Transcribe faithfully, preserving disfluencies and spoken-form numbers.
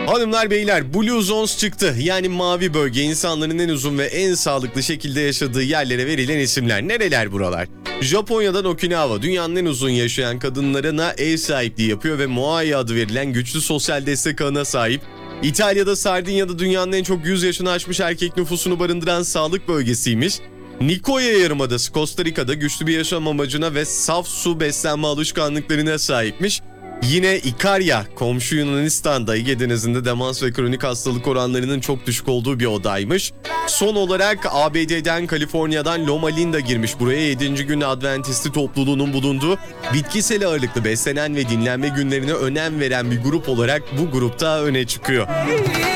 Hanımlar beyler, Blue Zones çıktı. Yani mavi bölge, insanların en uzun ve en sağlıklı şekilde yaşadığı yerlere verilen isimler. Nereler buralar? Japonya'dan Okinawa, dünyanın en uzun yaşayan kadınlarına ev sahipliği yapıyor ve Moai adı verilen güçlü sosyal destek ağına sahip. İtalya'da Sardinya'da dünyanın en çok yüz yaşını aşmış erkek nüfusunu barındıran sağlık bölgesiymiş. Nicoya Yarımadası Costa Rica'da güçlü bir yaşam amacına ve saf su beslenme alışkanlıklarına sahipmiş. Yine Ikarya, komşu Yunanistan'da Ege Denizi'nde demans ve kronik hastalık oranlarının çok düşük olduğu bir odaymış. Son olarak A B D'den, Kaliforniya'dan Loma Linda girmiş buraya. yedinci gün Adventisti topluluğunun bulunduğu, bitkisel ağırlıklı beslenen ve dinlenme günlerine önem veren bir grup olarak bu grupta öne çıkıyor.